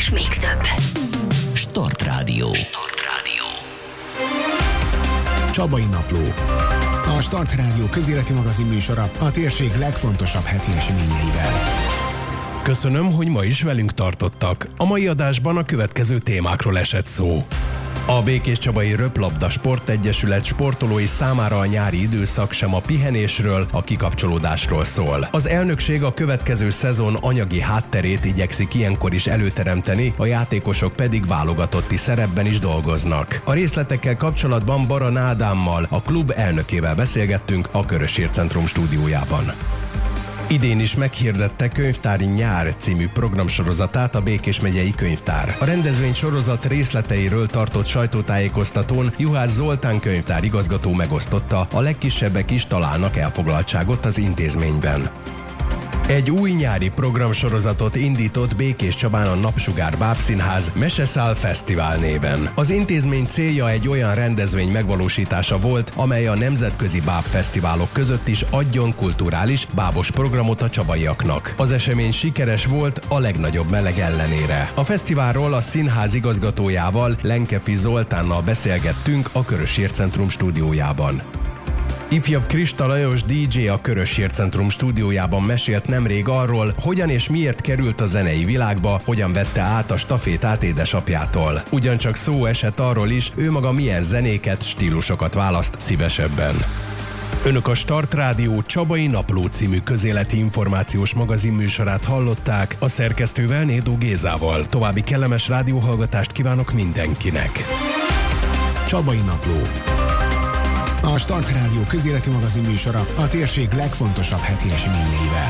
és még több. Start Rádió. Csabai Napló. A Start Rádió közéleti magazin műsora a térség legfontosabb heti eseményeivel. Köszönöm, hogy ma is velünk tartottak. A mai adásban a következő témákról esett szó. A Békéscsabai Röplabda Sportegyesület sportolói számára a nyári időszak sem a pihenésről, a kikapcsolódásról szól. Az elnökség a következő szezon anyagi hátterét igyekszik ilyenkor is előteremteni, a játékosok pedig válogatotti szerepben is dolgoznak. A részletekkel kapcsolatban Baran Ádámmal, a klub elnökével beszélgettünk a Körös Centrum stúdiójában. Idén is meghirdette Könyvtári Nyár című programsorozatát a Békés megyei könyvtár. A rendezvény sorozat részleteiről tartott sajtótájékoztatón Juhász Zoltán könyvtár igazgató megosztotta, a legkisebbek is találnak elfoglaltságot az intézményben. Egy új nyári programsorozatot indított Békéscsabán a Napsugár Bábszínház Meseszál Fesztivál néven. Az intézmény célja egy olyan rendezvény megvalósítása volt, amely a nemzetközi bábfesztiválok között is adjon kulturális, bábos programot a csabaiaknak. Az esemény sikeres volt a legnagyobb meleg ellenére. A fesztiválról a színház igazgatójával, Lenkefi Zoltánnal beszélgettünk a Körös Centrum stúdiójában. Ifjabb Krista Lajos DJ a Körös Centrum stúdiójában mesélt nemrég arról, hogyan és miért került a zenei világba, hogyan vette át a stafétát édesapjától. Ugyancsak szó esett arról is, ő maga milyen zenéket, stílusokat választ szívesebben. Önök a Start Rádió Csabai Napló című közéleti információs magazin műsorát hallották, a szerkesztővel, Nédó Gézával. További kellemes rádióhallgatást kívánok mindenkinek. Csabai Napló. A Start Rádió közéleti magazin műsora a térség legfontosabb heti eseményeivel.